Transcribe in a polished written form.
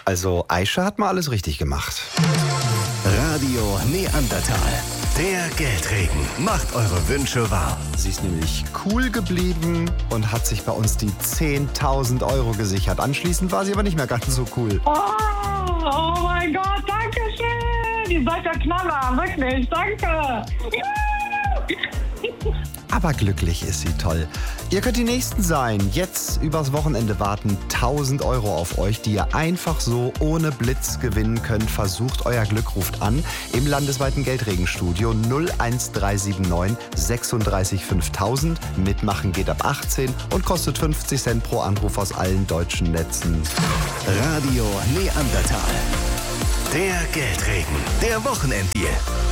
Also Aisha hat mal alles richtig gemacht. Radio Neandertal. Der Geldregen macht eure Wünsche wahr. Sie ist nämlich cool geblieben und hat sich bei uns die 10.000 Euro gesichert. Anschließend war sie aber nicht mehr ganz so cool. Oh mein Gott, danke schön. Ihr seid der Knaller, wirklich, danke. Aber glücklich ist sie toll. Ihr könnt die Nächsten sein. Jetzt übers Wochenende warten 1.000 Euro auf euch, die ihr einfach so ohne Blitz gewinnen könnt. Versucht euer Glück, ruft an im landesweiten Geldregenstudio 01379 36 5000. Mitmachen geht ab 18 und kostet 50 Cent pro Anruf aus allen deutschen Netzen. Radio Neandertal. Der Geldregen, der Wochenenddeal.